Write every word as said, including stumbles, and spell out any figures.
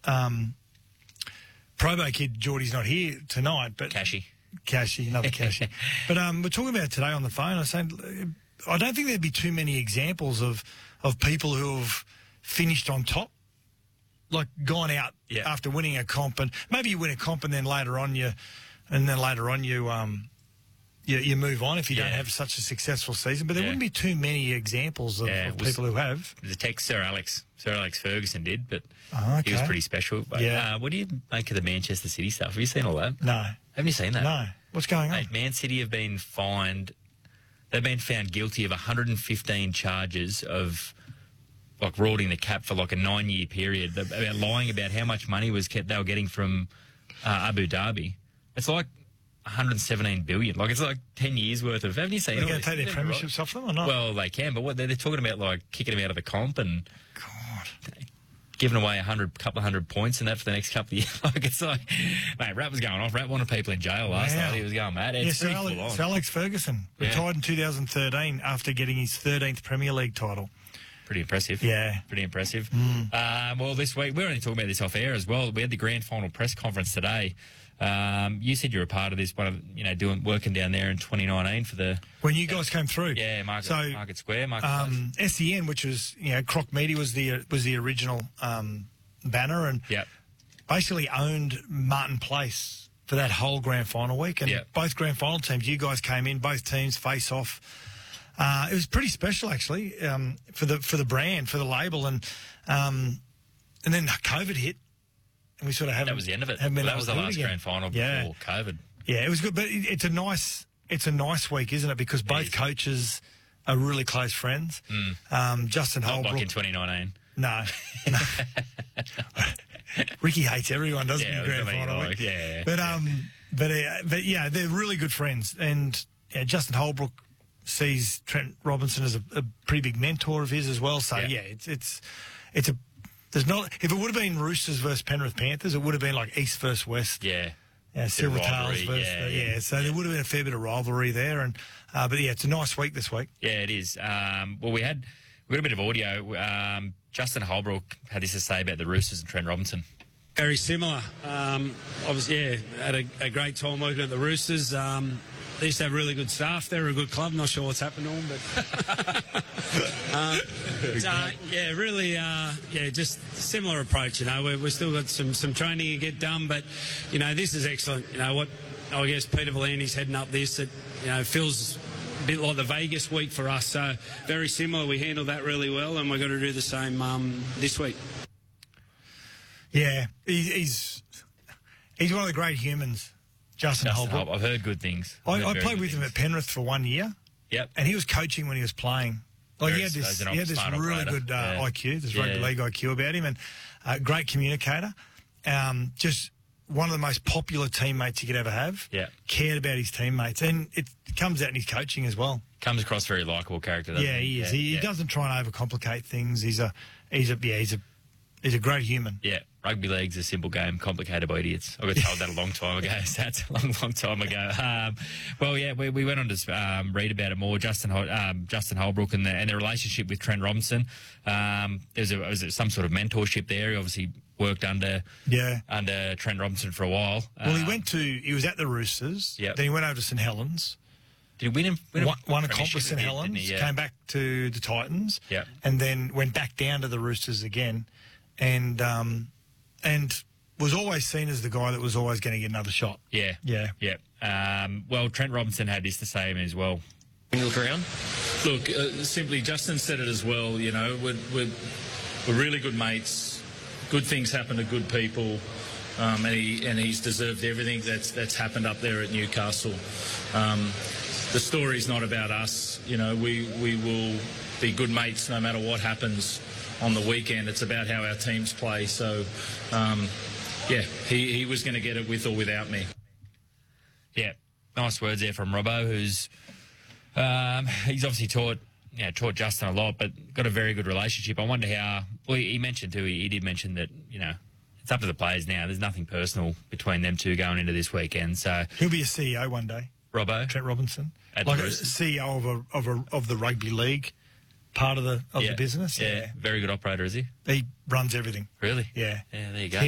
um, Probo kid Geordie's not here tonight, but Cashy. Cashy, another Cashy. But um, we're talking about it today on the phone. I was saying, I don't think there'd be too many examples of of people who have finished on top, like gone out yeah. after winning a comp, and maybe you win a comp, and then later on you, and then later on you um. You, you move on if you yeah. don't have such a successful season. But there yeah. wouldn't be too many examples of, yeah, of people who have. The text Sir Alex, Sir Alex Ferguson did, but oh, okay. he was pretty special. But, yeah. Uh, what do you make of the Manchester City stuff? Have you seen all that? No. Haven't you seen that? No. What's going on? Mate, Man City have been fined. They've been found guilty of one hundred fifteen charges of like rorting the cap for like a nine-year period, about lying about how much money was kept they were getting from uh, Abu Dhabi. It's like one hundred seventeen billion. Like, it's like ten years worth of. Haven't you seen? Are they going to take their premierships off them or not? Well, they can, but what they're, they're talking about, like kicking them out of the comp and God, giving away a hundred, couple of hundred points and that for the next couple of years. Like, it's like, mate, Rat was going off. Rat wanted people in jail last wow. night. He was going mad. It's yeah, Sir pretty Alex, full on. Sir Alex Ferguson Yeah. retired in two thousand thirteen after getting his thirteenth Premier League title. Pretty impressive. Yeah. Pretty impressive. Mm. Um, well, this week, we were only talking about this off air as well. We had the grand final press conference today. Um, you said you were a part of this, one of, you know, doing working down there in twenty nineteen for the... When you guys came through. Yeah, Market, so, Market Square. Market um, S E N, which was, you know, Croc Media was the, was the original um, banner and yep. basically owned Martin Place for that whole grand final week. And yep. both grand final teams, you guys came in, both teams face off. Uh, it was pretty special, actually, um, for the for the brand, for the label. And um, and then COVID hit. And we sort of haven't. That was the end of it. Well, that was the last grand final before yeah. COVID. Yeah, it was good, but it, it's a nice, it's a nice week, isn't it? Because both coaches are really close friends. Mm. Um, Justin Not Holbrook. like in twenty nineteen. No. no. Ricky hates everyone, doesn't yeah, he? Grand final like, week. Yeah, but um, but uh, but yeah, they're really good friends, and yeah, Justin Holbrook sees Trent Robinson as a, a pretty big mentor of his as well. So yeah, yeah it's it's it's a. There's not. If it would have been Roosters versus Penrith Panthers, it would have been like East versus West. Yeah. Yeah, Silver Tails versus yeah, the, yeah, yeah. So yeah. there would have been a fair bit of rivalry there, and uh, but yeah, it's a nice week this week. Yeah, it is. Um, well, we had we got a bit of audio. Um, Justin Holbrook had this to say about the Roosters and Trent Robinson. Very similar. Um, I was yeah had a, a great time working at the Roosters. Um, They used to have really good staff. They're a good club. Not sure what's happened to them, but uh, uh, yeah, really, uh, yeah, just similar approach. You know, we we've still got some some training to get done, but you know, this is excellent. You know what? I guess Peter V'landys's heading up this. It you know feels a bit like the Vegas week for us. So very similar. We handled that really well, and we're going to do the same um, this week. Yeah, he, he's he's one of the great humans. Justin, Justin Holbrook. I've heard good things. I, Heard I very played good with things. him at Penrith for one year. Yep. And he was coaching when he was playing. Like Very he had this, an he had this smart really operator. good uh, Yeah. I Q, this Yeah. rugby league I Q about him, and uh, great communicator. Um, just one of the most popular teammates you could ever have. Yeah. Cared about his teammates, and it comes out in his coaching as well. Comes across very likeable character. Doesn't Yeah, he? he is. Yeah, he, yeah. he doesn't try and overcomplicate things. He's a, he's a, yeah, he's a, he's a great human. Yeah, rugby league's a simple game, complicated by idiots. I got told that a long time ago. So that's a long, long time ago. Um, well, yeah, we, we went on to um, read about it more. Justin Hol- um, Justin Holbrook and the, and the relationship with Trent Robinson. Um, there's a, was it some sort of mentorship there. He obviously worked under yeah under Trent Robinson for a while. Well, he Um, went to he was at the Roosters. Yep. Then he went over to St Helens. Did he win him? Win him Won, won a comp premiership? with St He did, Helens. didn't he? Yeah. Came back to the Titans. Yeah. And then went back down to the Roosters again, and um, and was always seen as the guy that was always going to get another shot. Yeah. Yeah. Yeah. Um, well, Trent Robinson had this to say as well. Can you look around? Look, uh, simply, Justin said it as well, you know, we're, we're, we're really good mates. Good things happen to good people, um, and, he, and he's deserved everything that's, that's happened up there at Newcastle. Um, the story's not about us, you know, we, we will be good mates no matter what happens on the weekend. It's about how our teams play, so, um, yeah, he, he was going to get it with or without me. Yeah, nice words there from Robbo, who's um, he's obviously taught you know, taught Justin a lot, but got a very good relationship. I wonder how. Well, he mentioned too. He, he did mention that you know it's up to the players now. There's nothing personal between them two going into this weekend. So He'll be a C E O one day. Robbo, Trent Robinson, At like the a Roosters. C E O of a, of a of the rugby league part of the of yeah, the business. Yeah, very good operator, is he? He runs everything. Really? Yeah. Yeah, there you go.